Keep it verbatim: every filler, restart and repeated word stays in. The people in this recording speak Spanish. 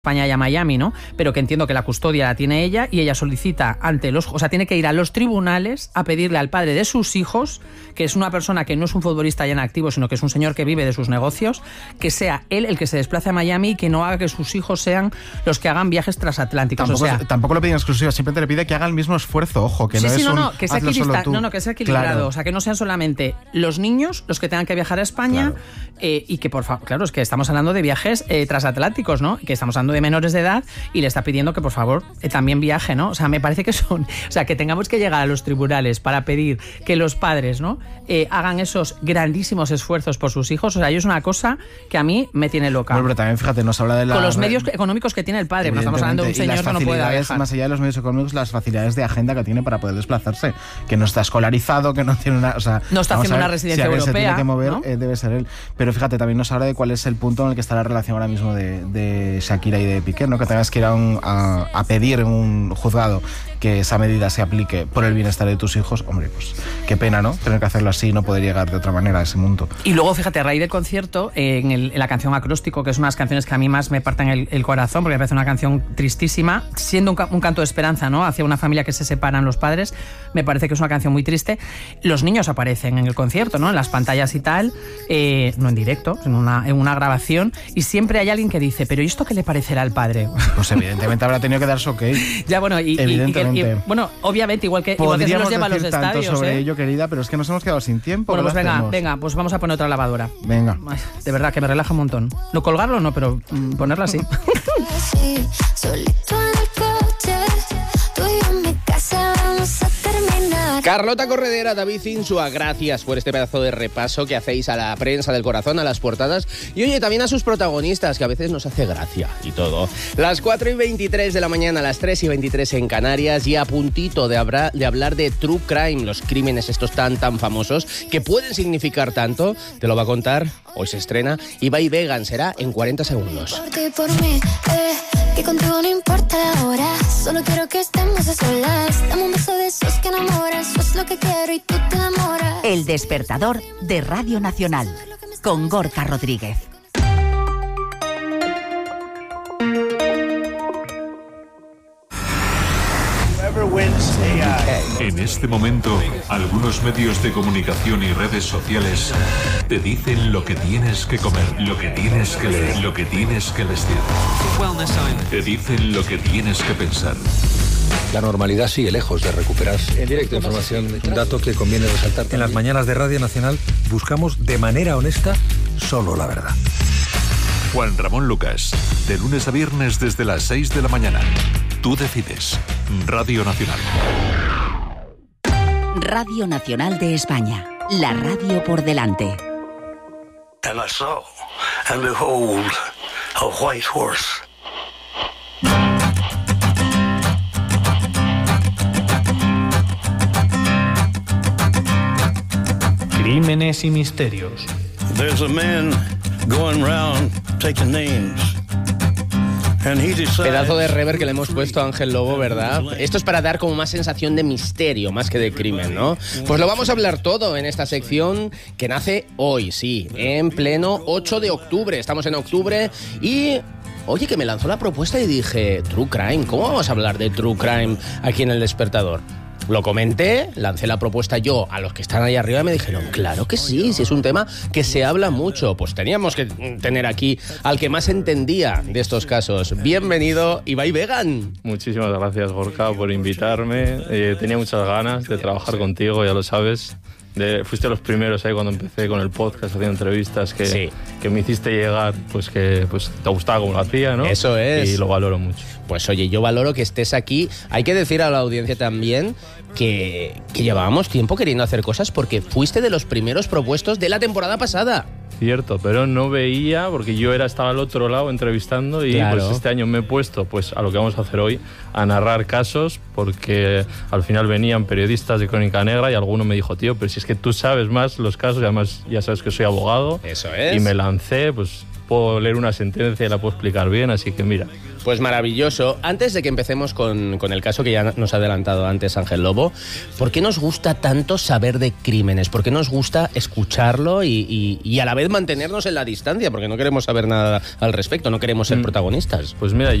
España y a Miami, ¿no? Pero que entiendo que la custodia la tiene ella y ella solicita ante los... O sea, tiene que ir a los tribunales a pedirle al padre de sus hijos, que es una persona que no es un futbolista ya en activo, sino que es un señor que vive de sus negocios, que sea él el que se desplace a Miami y que no haga que sus hijos sean los que hagan viajes transatlánticos. Tampoco, o sea, tampoco le piden exclusiva, simplemente le pide que haga el mismo esfuerzo, ojo, que sí, no sí, es no, un... no, que sea equilibra... no, no, que sea equilibrado, Claro. o sea, que no sean solamente los niños los que tengan que viajar a España, Claro. eh, y que, por favor, claro, es que estamos hablando de viajes eh, transatlánticos, ¿no? Que estamos hablando de menores de edad y le está pidiendo que, por favor, eh, también viaje, ¿no? O sea, me parece que son... O sea, que tengamos que llegar a los tribunales para pedir que los padres, ¿no? Eh, hagan esos grandísimos esfuerzos por sus hijos. O sea, yo es una cosa que a mí me tiene loca. Bueno, pero también, fíjate, nos habla de la... Con los medios económicos que tiene el padre, porque estamos hablando de un señor que no puede viajar. Más allá de los medios económicos, las facilidades de agenda que tiene para poder desplazarse. Que no está escolarizado, que no tiene una... O sea, no está haciendo una residencia si europea. Se tiene que mover, ¿no? eh, debe ser él. Pero fíjate, también nos habla de cuál es el punto en el que está la relación ahora mismo de, de Shakira y de Piqué, ¿no? Que tengas que ir a, un, a, a pedir en un juzgado que esa medida se aplique por el bienestar de tus hijos. Hombre, pues qué pena, ¿no? Tener que hacerlo así y no poder llegar de otra manera a ese mundo. Y luego, fíjate, a raíz del concierto, eh, en, el, en la canción Acróstico, que es una de las canciones que a mí más me parten el, el corazón, porque me parece una canción tristísima, siendo un, un canto de esperanza, ¿no? Hacia una familia que se separan los padres, me parece que es una canción muy triste. Los niños aparecen en el concierto, ¿no? En las pantallas y tal, eh, no en directo, en una, en una grabación, y siempre hay alguien que dice, ¿pero ¿y esto qué le parecerá al padre? Pues evidentemente habrá tenido que dar su ok. Ya, bueno, y, evidentemente. Y, y, y, bueno, obviamente, igual que, igual que se nos lleva a los estadios, tanto sobre ¿eh? ello, querida, pero es que nos hemos quedado sin tiempo. Bueno, pues venga, hacemos? venga, pues vamos a poner otra lavadora. Venga. Ay, de verdad, que me relaja un montón. No colgarlo, no, pero mm, ponerla así. Sí, solito en el coche, tú y yo en mi casa vamos a terminar. Carlota Corredera, David Insua, gracias por este pedazo de repaso que hacéis a la prensa del corazón, a las portadas y oye, también a sus protagonistas, que a veces nos hace gracia y todo. Las cuatro y veintitrés de la mañana, las tres y veintitrés en Canarias y a puntito de, habra, de hablar de True Crime, los crímenes estos tan tan famosos que pueden significar tanto, te lo va a contar, hoy se estrena Ibai Vegan, será en cuarenta segundos. Por ti, por mí, eh, que contigo no importa la hora, solo quiero que estemos a solas, dame un beso de esos que enamoras, eso es lo que quiero y tú te enamoras. El despertador de Radio Nacional, con Gorka Rodríguez. En este momento, algunos medios de comunicación y redes sociales te dicen lo que tienes que comer, lo que tienes que leer, lo que tienes que vestir. Te dicen lo que tienes que pensar. La normalidad sigue lejos de recuperarse. En directo, información, un dato que conviene resaltar. En las mañanas de Radio Nacional buscamos de manera honesta solo la verdad. Juan Ramón Lucas, de lunes a viernes desde las seis de la mañana. Tú decides. Radio Nacional. Radio Nacional de España. La radio por delante. And I saw, and behold, a white horse. Crímenes y misterios. There's a man going round taking names. Pedazo de rever que le hemos puesto a Ángel Lobo, ¿verdad? Esto es para dar como más sensación de misterio, más que de crimen, ¿no? Pues lo vamos a hablar todo en esta sección que nace hoy, sí, en pleno ocho de octubre. Estamos en octubre y... Oye, que me lanzó la propuesta y dije, True Crime, ¿cómo vamos a hablar de True Crime aquí en El Despertador? Lo comenté, lancé la propuesta yo a los que están ahí arriba y me dijeron, claro que sí, si es un tema que se habla mucho. Pues teníamos que tener aquí al que más entendía de estos casos. Bienvenido, Ibai Vegan. Muchísimas gracias, Gorka, por invitarme. Eh, tenía muchas ganas de trabajar contigo, ya lo sabes. De, fuiste los primeros ahí cuando empecé con el podcast haciendo entrevistas que, sí. que me hiciste llegar, pues que pues te gustaba como lo hacía, ¿no? Eso es. Y lo valoro mucho. Pues oye, yo valoro que estés aquí. Hay que decir a la audiencia también que, que llevábamos tiempo queriendo hacer cosas porque fuiste de los primeros propuestos de la temporada pasada. Cierto, pero no veía porque yo era estaba al otro lado entrevistando y claro. Pues este año me he puesto pues a lo que vamos a hacer hoy, a narrar casos, porque al final venían periodistas de Crónica Negra y alguno me dijo, tío, pero si es que tú sabes más los casos y además ya sabes que soy abogado. Eso es. Y me lancé, pues puedo leer una sentencia y la puedo explicar bien, así que mira. Pues maravilloso. Antes de que empecemos con, con el caso que ya nos ha adelantado antes Ángel Lobo, ¿por qué nos gusta tanto saber de crímenes? ¿Por qué nos gusta escucharlo y, y, y a la vez mantenernos en la distancia? Porque no queremos saber nada al respecto, no queremos ser protagonistas. Pues mira,